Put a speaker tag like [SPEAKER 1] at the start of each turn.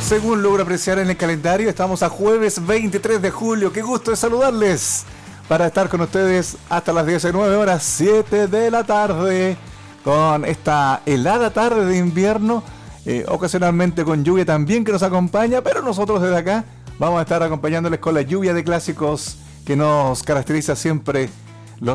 [SPEAKER 1] según logro apreciar en el calendario, estamos a jueves 23 de julio. Qué gusto de saludarles para estar con ustedes hasta las 19 horas, 7 de la tarde, con esta helada tarde de invierno, ocasionalmente con lluvia también que nos acompaña, pero nosotros desde acá vamos a estar acompañándoles con la lluvia de clásicos que nos caracteriza siempre